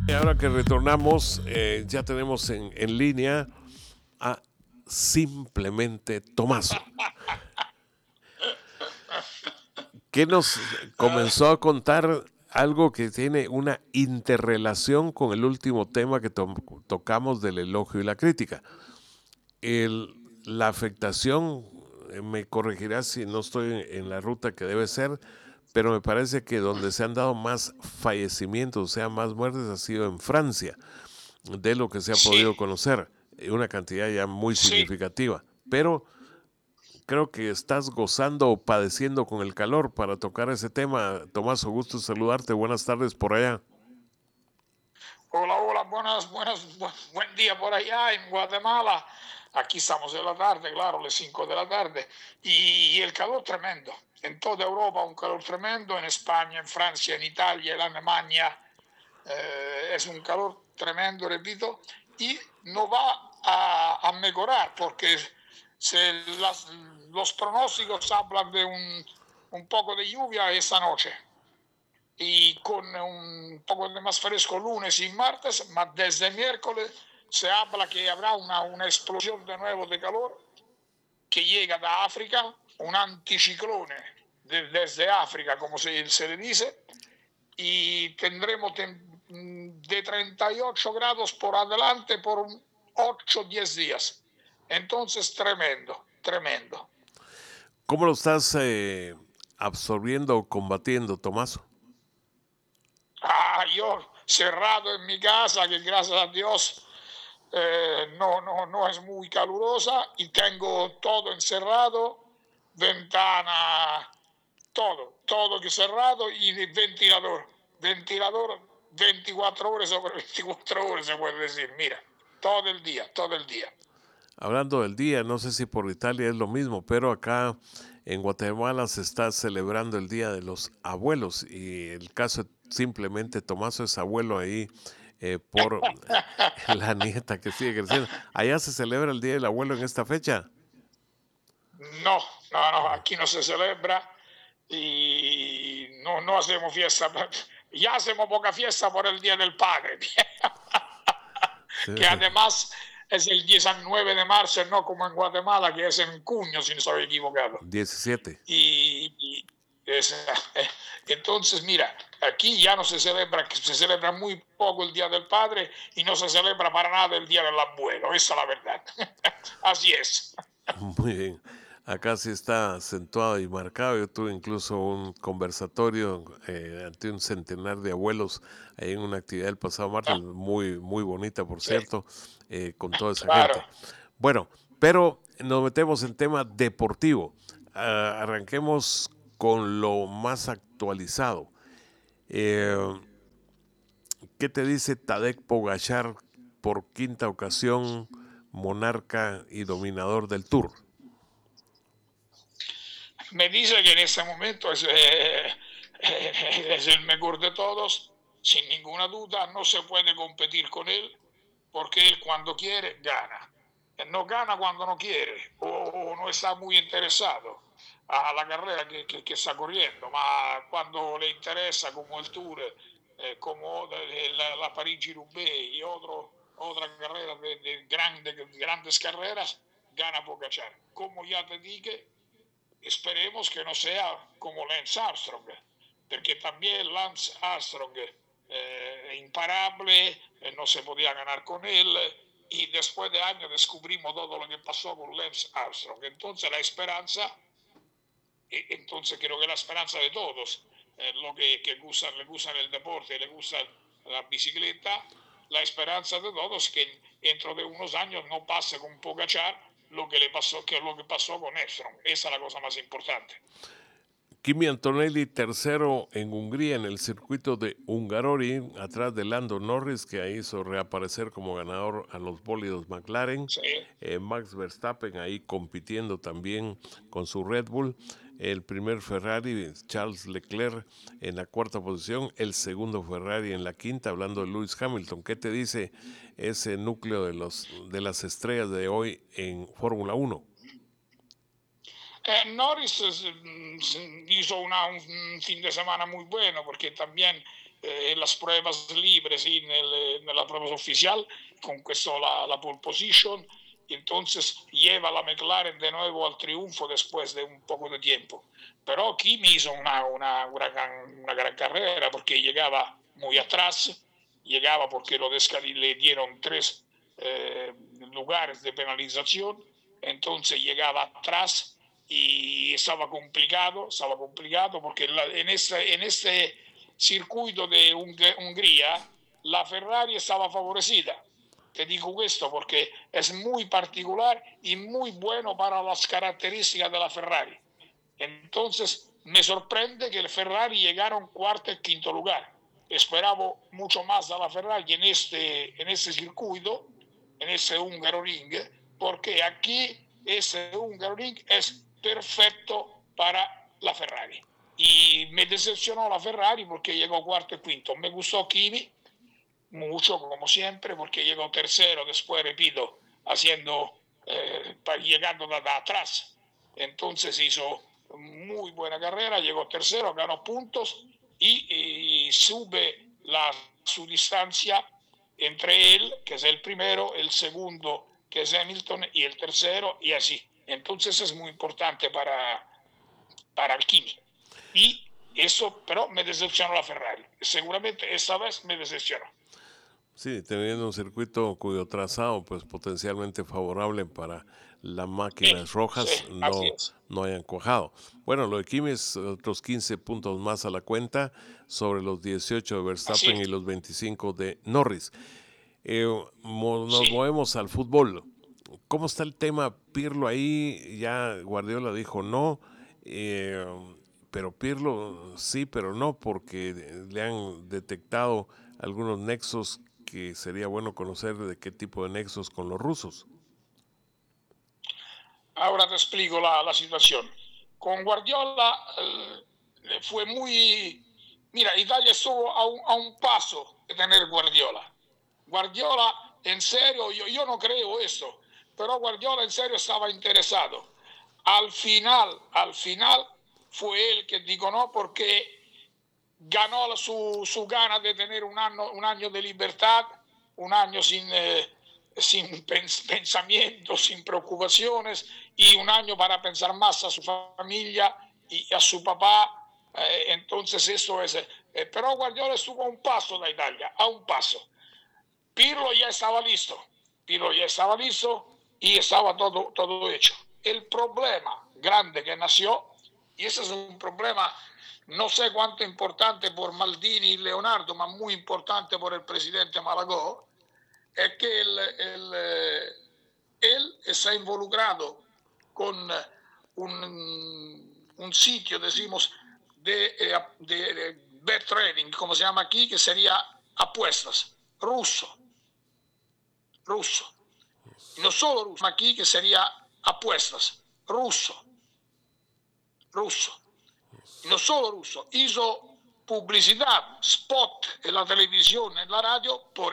Y ahora que retornamos, ya tenemos en línea a simplemente Tomaso, que nos comenzó a contar algo que tiene una interrelación con el último tema que tocamos del elogio y la crítica. La afectación, me corregirás si no estoy en la ruta que debe ser, pero me parece que donde se han dado más fallecimientos, o sea, más muertes, ha sido en Francia, de lo que se ha Sí, podido conocer, una cantidad ya muy sí. significativa. Pero creo que estás gozando o padeciendo con el calor para tocar ese tema. Tomás, gusto saludarte. Buenas tardes por allá. Hola, hola, buen día por allá en Guatemala. Aquí estamos en la tarde, claro, las 5 de la tarde. Y el calor tremendo. En toda Europa un calor tremendo, en España, en Francia, en Italia, en Alemania. Es un calor tremendo, repito, y no va a mejorar porque se las, los pronósticos hablan de un poco de lluvia esta noche y con un poco de más fresco lunes y martes, mas desde miércoles se habla que habrá una explosión de nuevo de calor que llega de África, un anticiclone desde África, como se le dice, y tendremos de 38 grados por adelante por 8 o 10 días. Entonces, tremendo, tremendo. ¿Cómo lo estás absorbiendo o combatiendo, Tomás? Yo cerrado en mi casa, que gracias a Dios no es muy calurosa y tengo todo encerrado, ventana, todo que cerrado y ventilador 24 horas sobre 24 horas se puede decir, mira, todo el día. Hablando del día, no sé si por Italia es lo mismo, pero acá en Guatemala se está celebrando el Día de los Abuelos y el caso simplemente Tomaso es abuelo ahí por la nieta que sigue creciendo. Allá se celebra el Día del Abuelo en esta fecha. No, aquí no se celebra y no hacemos fiesta. Ya hacemos poca fiesta por el Día del Padre, Sí, que sí. además es el 19 de marzo, no como en Guatemala, que es en junio, si no estoy equivocado. 17. Y es, entonces, mira, aquí ya no se celebra, se celebra muy poco el Día del Padre y no se celebra para nada el Día del Abuelo, esa es la verdad. Así es. Muy bien. Acá sí está acentuado y marcado. Yo tuve incluso un conversatorio ante un centenar de abuelos ahí en una actividad el pasado martes, muy, muy bonita, por Sí, cierto, con toda esa claro. gente. Bueno, pero nos metemos en tema deportivo. Arranquemos con lo más actualizado. Eh, ¿Qué te dice Tadej Pogačar por quinta ocasión, monarca y dominador del Tour? Me dice que en este momento es el mejor de todos, sin ninguna duda, no se puede competir con él, porque él cuando quiere gana. Él no gana cuando no quiere o no está muy interesado a la carrera que está corriendo, ma cuando le interesa como el Tour, como la Parigi-Roubaix y otra carrera grandes carreras, gana Pogacar. Como ya te dije, esperemos que no sea como Lance Armstrong, porque también Lance Armstrong imparable, no se podía ganar con él y después de años descubrimos todo lo que pasó con Lance Armstrong. Entonces la esperanza, entonces creo que la esperanza de todos, lo le gustan el deporte, le gusta la bicicleta, la esperanza de todos que dentro de unos años no pase con Pogacar lo que le pasó, que lo que pasó con Armstrong. Esa es la cosa más importante. Kimi Antonelli tercero en Hungría en el circuito de Hungaroring, atrás de Lando Norris, que ahí hizo reaparecer como ganador a los bólidos McLaren. Sí, Max Verstappen ahí compitiendo también con su Red Bull. El primer Ferrari, Charles Leclerc, en la cuarta posición. El segundo Ferrari en la quinta, hablando de Lewis Hamilton. ¿Qué te dice ese núcleo de las estrellas de hoy en Fórmula Uno? Norris hizo un fin de semana muy bueno porque también en las pruebas libres y en la prueba oficial, conquistó la pole position, y entonces lleva la McLaren de nuevo al triunfo después de un poco de tiempo. Pero Kimi hizo una gran carrera porque llegaba muy atrás, llegaba porque le dieron 3 lugares de penalización, entonces llegaba atrás y estaba complicado porque en este circuito de Hungría la Ferrari estaba favorecida. Te digo esto porque es muy particular y muy bueno para las características de la Ferrari. Entonces me sorprende que el Ferrari llegaron cuarto y quinto lugar. Esperaba mucho más a la Ferrari en este circuito, en ese Hungaroring, porque aquí ese Hungaroring es perfecto para la Ferrari. Y me decepcionó la Ferrari porque llegó cuarto y quinto. Me gustó Kimi mucho, como siempre, porque llegó tercero, después, repito, llegando de atrás. Entonces hizo muy buena carrera, llegó tercero, ganó puntos y sube su distancia entre él, que es el primero, el segundo, que es Hamilton, y el tercero, y así. Entonces es muy importante para el Kimi. Y eso, pero me decepcionó la Ferrari. Seguramente esta vez me decepcionó. Sí, teniendo un circuito cuyo trazado pues potencialmente favorable para las máquinas rojas no hayan cuajado. Bueno, lo de Kimi es otros 15 puntos más a la cuenta sobre los 18 de Verstappen y los 25 de Norris. Nos movemos al fútbol. ¿Cómo está el tema Pirlo ahí? Ya Guardiola dijo no, pero Pirlo sí, pero no, porque le han detectado algunos nexos que sería bueno conocer de qué tipo de nexos con los rusos. Ahora te explico la situación. Con Guardiola fue muy... Mira, Italia estuvo a un paso de tener Guardiola. Guardiola, en serio, yo no creo esto, pero Guardiola en serio estaba interesado. Al final fue él que dijo no porque ganó su gana de tener un año de libertad, un año sin pensamientos, sin preocupaciones, y un año para pensar más a su familia y a su papá. Entonces eso es... pero Guardiola estuvo a un paso de Italia, a un paso. Pirlo ya estaba listo y estaba todo hecho. El problema grande que nació, y ese es un problema no sé cuánto importante por Maldini y Leonardo, ma muy importante por el presidente Malagó, es que él está involucrado con un sitio, decimos, de bet trading, como se llama aquí, que sería apuestas, ruso. No solo ruso, aquí que sería apuestas, ruso. No solo ruso, hizo publicidad, spot en la televisión, en la radio,